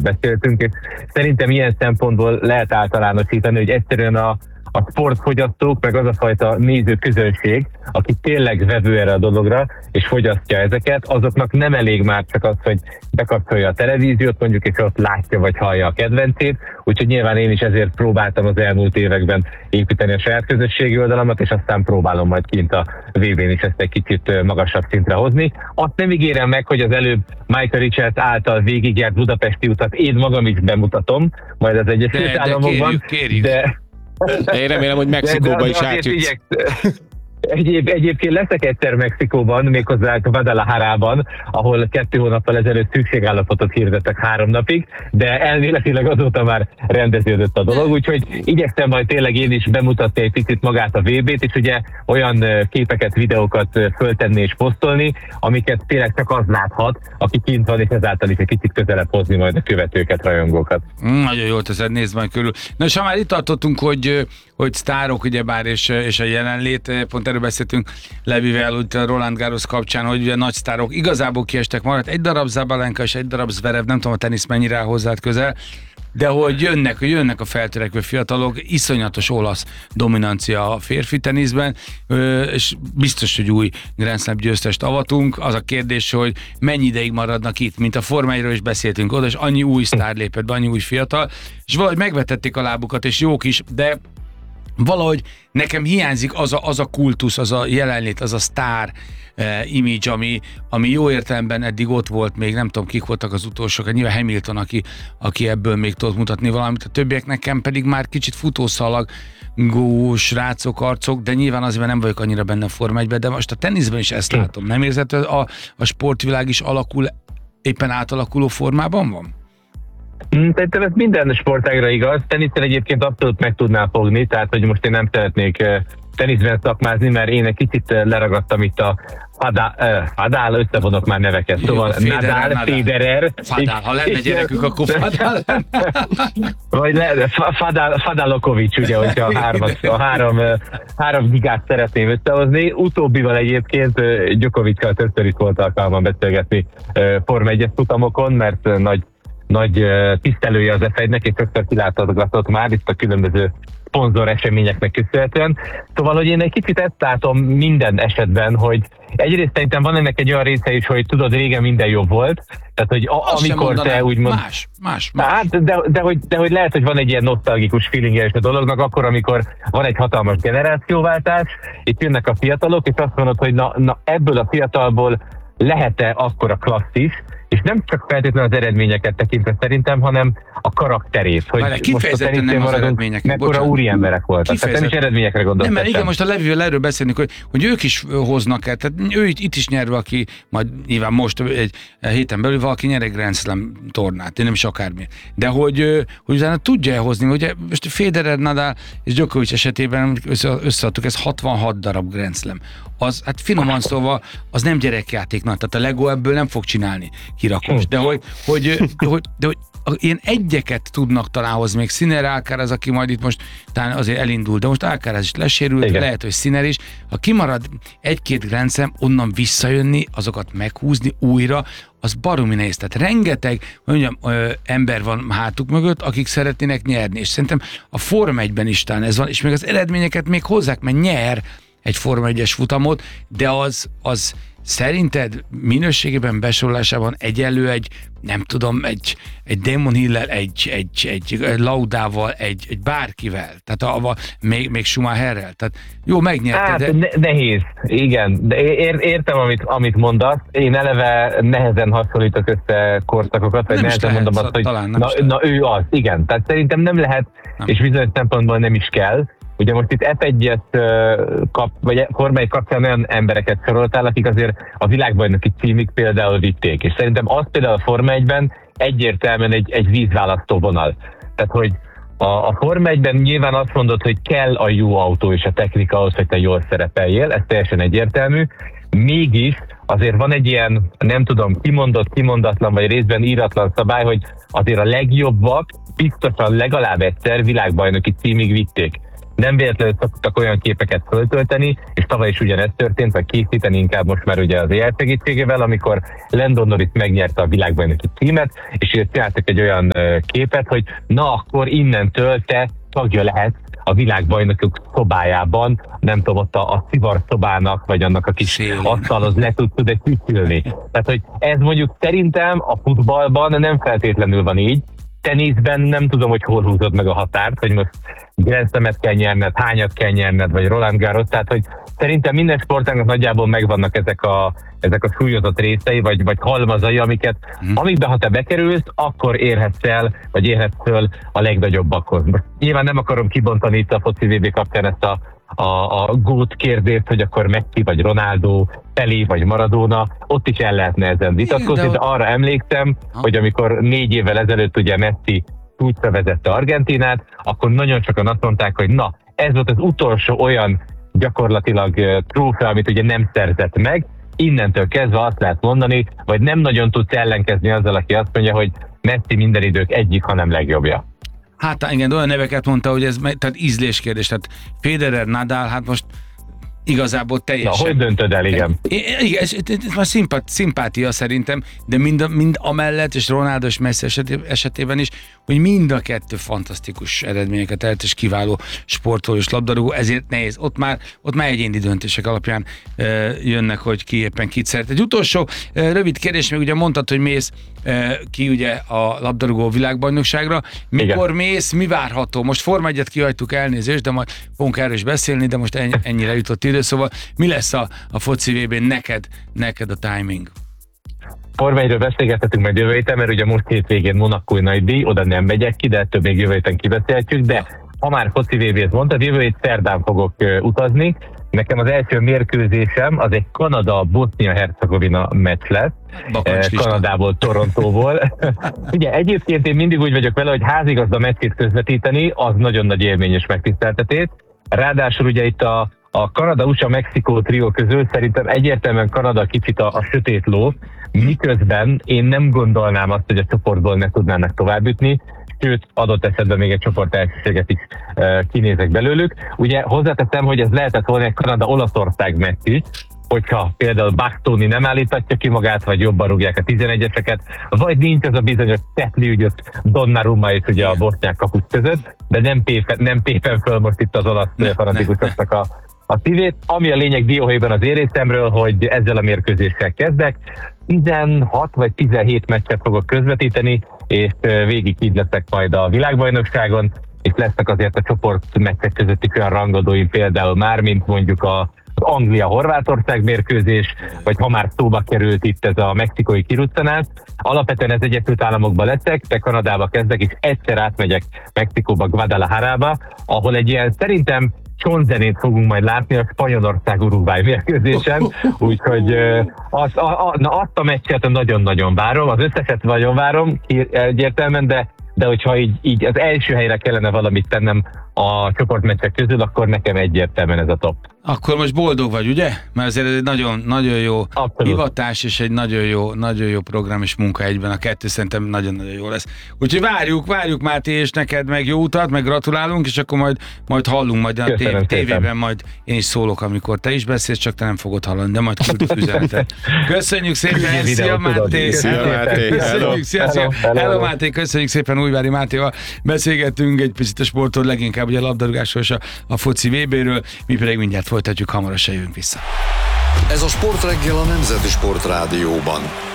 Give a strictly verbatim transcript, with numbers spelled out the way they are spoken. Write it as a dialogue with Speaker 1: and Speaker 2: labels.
Speaker 1: beszéltünk, és szerintem ilyen szempontból lehet általánosítani, hogy egyszerűen a a sportfogyasztók, meg az a fajta néző közönség, aki tényleg vevő erre a dologra, és fogyasztja ezeket, azoknak nem elég már csak az, hogy bekapcsolja a televíziót, mondjuk, és ott látja vagy hallja a kedvencét, úgyhogy nyilván én is ezért próbáltam az elmúlt években építeni a saját közösségi oldalamat, és aztán próbálom majd kint a vé bén is ezt egy kicsit magasabb szintre hozni. Azt nem ígérem meg, hogy az előbb Michael Richards által végigjárt budapesti utat én magam is bemutatom, majd az Egyesült
Speaker 2: de, de
Speaker 1: Államokban,
Speaker 2: kérjük, kérjük.
Speaker 1: de...
Speaker 3: Én remélem, hogy Mexikóba is átjutsz.
Speaker 1: Egyéb, egyébként leszek egyszer Mexikóban, méghozzá Guadalajarában, ahol kettő hónappal ezelőtt szükségállapotot hirdettek három napig, de elméletileg azóta már rendeződött a dolog, úgyhogy igyekszem majd tényleg én is bemutatni egy picit magát a vé bét, és ugye olyan képeket, videókat föltenni és posztolni, amiket tényleg csak az láthat, aki kint van, és ezáltal is egy kicsit közelebb hozni majd a követőket, rajongókat.
Speaker 2: Mm, nagyon jól teszed, nézd majd körül. Na, és ha már itt tartottunk, hogy, hogy sztárok ugyebár és, és a jelenlét, pont erről beszéltünk Levivel, úgy a Roland Garros kapcsán, hogy ugye nagy sztárok igazából kiestek, maradt egy darab Zabalenka és egy darab Zverev, nem tudom a tenisz mennyire áll hozzád közel, de hogy jönnek, hogy jönnek a feltörekvő fiatalok, iszonyatos olasz dominancia a férfi teniszben, és biztos, hogy új Grand Slam győztest avatunk. Az a kérdés, hogy mennyi ideig maradnak itt, mint a Forma egyről is beszéltünk, oda és annyi új sztár lépett be, annyi új fiatal, és valahogy megvetették a lábukat, és jók is, de valahogy nekem hiányzik az a, az a kultusz, az a jelenlét, az a sztár eh, image, ami, ami jó értelemben eddig ott volt, még nem tudom, kik voltak az utolsók, nyilván Hamilton, aki, aki ebből még tudott mutatni valamit, a többiek nekem pedig már kicsit futószalag, gó, srácok, arcok, de nyilván azért nem vagyok annyira benne a Forma egyben, de most a teniszben is ezt látom. Nem érzed, hogy a, a sportvilág is alakul, éppen átalakuló formában van?
Speaker 1: Szerintem ez minden sportágra igaz. Teniszen egyébként abszolút meg tudnál fogni, tehát hogy most én nem szeretnék teniszben szakmázni, mert én egy kicsit leragadtam itt a Fadál, összevonok már neveket. Szóval
Speaker 2: Federer,
Speaker 1: Nadal, Federer.
Speaker 2: Fadál, ha lenne gyerekük, akkor Fadál lenne.
Speaker 1: Vagy le, Fadál, Fadalokovics, ugye, hogyha a, hármat, a három, három gigát szeretném összehozni. Utóbbival egyébként Djokoviccal többször is volt alkalmam beszélgetni Forma egyes futamokon, mert nagy nagy tisztelője az ef egynek, és többször kilátogatott már itt a különböző szponzor eseményeknek köszönhetően. Szóval, hogy én egy kicsit ezt látom minden esetben, hogy egyrészt szerintem van ennek egy olyan része is, hogy tudod, régen minden jobb volt. Tehát, hogy a, amikor te úgymond...
Speaker 2: Más, más, más.
Speaker 1: Hát, de, de, hogy, de hogy lehet, hogy van egy ilyen nosztalgikus feelingje is a dolognak, akkor, amikor van egy hatalmas generációváltás, itt jönnek a fiatalok, és azt mondod, hogy na, na ebből a fiatalból lehet-e akkor a klassz is, és nem csak feltétlenül az eredményeket tekintve szerintem, hanem a karakterét, hogy
Speaker 2: Várj, kifejezetten nem az eredmények.
Speaker 1: Mekkora úri emberek voltak. Tehát nem is eredményekre gondoltam.
Speaker 2: Nem, mert igen, most a Levivel erről beszélünk, hogy, hogy ők is hoznak el. Tehát ő itt is nyer valaki, majd nyilván most egy héten belül valaki nyer egy Grand Slam tornát, nem is akármi. De hogy, hogy utána tudja hozni, ugye most Federer, Nadal és Djokovic esetében összeadtuk, ez hatvanhat darab Grand Slam. Az, hát finoman szóval, az nem gyerekjátéknak, tehát a Lego ebből nem fog csinálni kirakós. De hogy, hogy, hogy, de hogy ilyen egyeket tudnak talán hozni, még Sinner, Alcaraz, aki majd itt most talán azért elindul, de most Alcaraz is lesérült, igen. Lehet, hogy Sinner is. Ha kimarad egy-két Grand Slam, onnan visszajönni, azokat meghúzni újra, az baromi nehéz. Tehát rengeteg mondjam, ö, ember van hátuk mögött, akik szeretnének nyerni. És szerintem a Forma egyben is talán ez van, és még az eredményeket még hozzák, mert nyer egy Forma egyes futamot, de az, az szerinted minőségében, besorolásában egyenlő egy, nem tudom, egy, egy Damon Hill-lel, egy, egy, egy Laudával, egy, egy bárkivel, tehát a, a, még, még Schumacherrel, tehát jó, megnyerte,
Speaker 1: hát,
Speaker 2: de...
Speaker 1: Ne- nehéz, igen, de ér, értem, amit, amit mondasz, én eleve nehezen hasonlítok össze korszakokat, vagy nehezen lehet, mondom azt, hogy na, na ő az, igen, tehát szerintem nem lehet, nem. És bizonyos szempontból nem is kell. Ugye most itt ef egyet kap, vagy Forma egy kapcsán olyan embereket soroltál, akik azért a világbajnoki címig például vitték. És szerintem az például a Forma egyben egyértelműen egy, egy vízválasztó vonal. Tehát, hogy a, a Forma egyben nyilván azt mondod, hogy kell a jó autó és a technika ahhoz, hogy te jól szerepeljél, ez teljesen egyértelmű. Mégis azért van egy ilyen, nem tudom, kimondott, kimondatlan, vagy részben íratlan szabály, hogy azért a legjobbak biztosan legalább egyszer világbajnoki címig vitték. nem véletlenül szoktak olyan képeket föltölteni, és tavaly is ugyanezt történt, vagy készíteni inkább most már ugye az á i segítségével, amikor Lando Norris megnyerte a világbajnoki címet, és így csináltak egy olyan képet, hogy na akkor innentől te tagja lehet a világbajnokok szobájában, nem tudom, ott a, a szivar szobának, vagy annak a kis asztalhoz le tud tud ülni. Tehát, hogy ez mondjuk szerintem a futballban nem feltétlenül van így, teniszben nem tudom, hogy hol húzod meg a határt, hogy most Grand Slamet kell nyerned, hányat kell nyerned, vagy Roland Garros, tehát hogy szerintem minden sportágnak nagyjából megvannak ezek a, ezek a súlyozott részei, vagy, vagy halmazai, amiket, hmm. amikbe ha te bekerülsz, akkor érhetsz el, vagy érhetsz föl a legnagyobbakhoz. Most nyilván nem akarom kibontani itt a foci vé bé kapcsán ezt a a, a gót kérdést, hogy akkor Messi, vagy Ronaldo, Pelé, vagy Maradona, ott is el lehetne ezen vitatkozni, de arra emlékszem, ha. hogy amikor négy évvel ezelőtt ugye Messi csúcsra vezette Argentinát, akkor nagyon sokan azt mondták, hogy na, ez volt az utolsó olyan gyakorlatilag trófea, amit ugye nem szerzett meg, innentől kezdve azt lehet mondani, vagy nem nagyon tudsz ellenkezni azzal, aki azt mondja, hogy Messi minden idők egyik, hanem legjobbja.
Speaker 2: Hát igen, olyan neveket mondta, hogy ez tehát ízléskérdés, tehát Federer, Nadal, hát most igazából teljesen...
Speaker 1: Na, hogy döntöd el, igen?
Speaker 2: Igen, ez, ez, ez már szimpát, szimpátia szerintem, de mind, mind amellett, és Ronaldo és Messi esetében is, hogy mind a kettő fantasztikus eredményeket elért, és kiváló sportoló és labdarúgó, ezért nehéz. Ott már, ott már egyéni döntések alapján e, jönnek, hogy ki éppen kit szeret. Egy utolsó e, rövid kérdés, még ugye mondtad, hogy mész e, ki ugye a labdarúgó világbajnokságra. Mikor igen. mész, mi várható? Most Forma egyet kihagytuk, elnézést, de majd fogunk erről is beszélni, de most ennyi, ennyire jutott idő, szóval mi lesz a, a foci vé bén neked, neked a timing?
Speaker 1: Forma egyről beszélgethetünk majd jövő héten, mert ugye most hétvégén Monakói nagy díj, oda nem megyek ki, de ettől még jövő héten kibeszélhetjük, de ha már foci vé bét mondtad, jövő hét szerdán fogok uh, utazni. Nekem az első mérkőzésem az egy Kanada-Bosznia-Hercegovina meccs lesz. Uh, Kanadából, Torontóból. Ugye egyébként én mindig úgy vagyok vele, hogy házigazda meccsét közvetíteni, az nagyon nagy élmény és megtiszteltetés. Ráadásul ugye itt a A Kanada-u es á-Mexikó trió közül szerintem egyértelműen Kanada kicsit a, a sötét ló, miközben én nem gondolnám azt, hogy a csoportból ne tudnának továbbjutni, sőt, adott esetben még egy csoport elsőséget is e, kinézek belőlük. Ugye hozzáteszem, hogy ez lehetett volna egy Kanada-Olaszország meccs is, hogyha például Bastoni nem állítatja ki magát, vagy jobban rúgják a tizenegyeseket, vagy nincs az a bizonyos tetli ügyött Donnarumma és ugye a bosnyák kapus között, de nem pépen, nem pépen föl most itt az olasz fanatikusoknak a a szívét, ami a lényeg dióhéjban az én részemről, hogy ezzel a mérkőzéssel kezdek. tizenhat vagy tizenhét meccset fogok közvetíteni, és végig így leszek majd a világbajnokságon, és lesznek azért a csoport meccsek közötti olyan rangadóim például már, mint mondjuk a az Anglia-Horvátország mérkőzés, vagy ha már szóba került itt ez a mexikói kiruccanás. Alapvetően ez Egyesült Államokba leszek, de Kanadába kezdek, és egyszer átmegyek Mexikóba, Guadalajarába, ahol egy ilyen szerintem csonzenét fogunk majd látni a Spanyolország-Uruguay mérkőzésen, úgyhogy azt a, a, na azt a meccset nagyon-nagyon várom, az összeset nagyon várom egyértelműen, de, de hogyha így, így az első helyre kellene valamit tennem a csoportmeccsek közül, akkor nekem egyértelműen ez a top.
Speaker 2: Akkor most boldog vagy, ugye? Mert azért egy nagyon, nagyon jó
Speaker 1: Abszolút.
Speaker 2: hivatás, és egy nagyon jó, nagyon jó program és munka egyben. A kettő szerintem nagyon-nagyon jó lesz. Úgyhogy várjuk, várjuk Máté, és neked meg jó utat, meg gratulálunk, és akkor majd, majd hallunk, majd a tév- tévében majd én is szólok, amikor te is beszélsz, csak te nem fogod hallani, de majd küldök üzenetet. Köszönjük szépen, szia Máté!
Speaker 3: Szia Máté!
Speaker 2: Köszönjük, szia, szia! Hello Máté, köszönjük szépen, Újvári Mátéval beszélgettünk egy picit a sportról, leginkább ugye a labdarúgásról és a, a foci vé béről, mi pedig mindjárt folytatjuk, hamarosan jövünk vissza.
Speaker 4: Ez a Sportreggel a Nemzeti Sportrádióban.